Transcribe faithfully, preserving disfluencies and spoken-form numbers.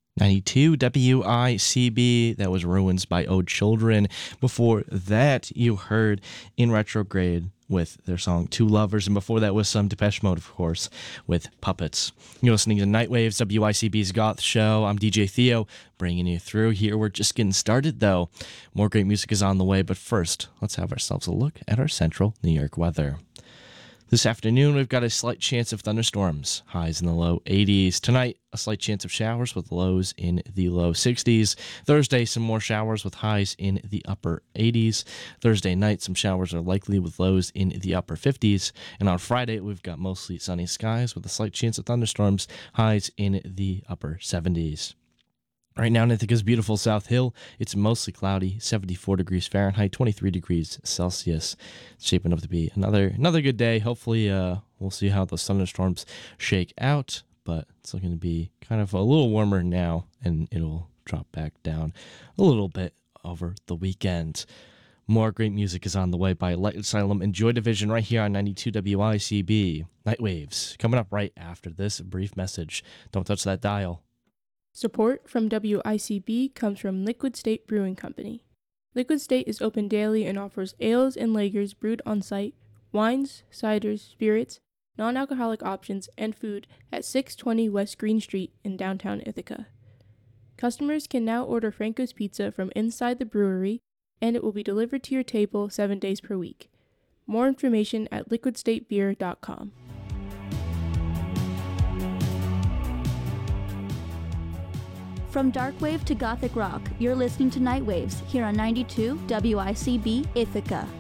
ninety-two W I C B, that was Ruins by O Children. Before that, you heard In Retrograde with their song Two Lovers, and before that was some Depeche Mode, of course, with Puppets. You're listening to Nightwaves, W I C B's Goth Show. I'm D J Theo, bringing you through here. We're just getting started, though. More great music is on the way, but first, let's have ourselves a look at our central New York weather. This afternoon, we've got a slight chance of thunderstorms, highs in the low eighties. Tonight, a slight chance of showers with lows in the low sixties. Thursday, some more showers with highs in the upper eighties. Thursday night, some showers are likely with lows in the upper fifties. And on Friday, we've got mostly sunny skies with a slight chance of thunderstorms, highs in the upper seventies. Right now in Ithaca's beautiful South Hill, it's mostly cloudy, seventy-four degrees Fahrenheit, twenty-three degrees Celsius. It's shaping up to be another another good day. Hopefully, uh, we'll see how those thunderstorms shake out, but it's looking to be kind of a little warmer now, and it'll drop back down a little bit over the weekend. More great music is on the way by Light Asylum and Joy Division right here on ninety-two W I C B. Nightwaves, coming up right after this brief message. Don't touch that dial. Support from W I C B comes from Liquid State Brewing Company. Liquid State is open daily and offers ales and lagers brewed on site, wines, ciders, spirits, non-alcoholic options, and food at six twenty West Green Street in downtown Ithaca. Customers can now order Franco's Pizza from inside the brewery, and it will be delivered to your table seven days per week. More information at liquid state beer dot com. From dark wave to gothic rock, you're listening to Nightwaves here on ninety-two W I C B Ithaca.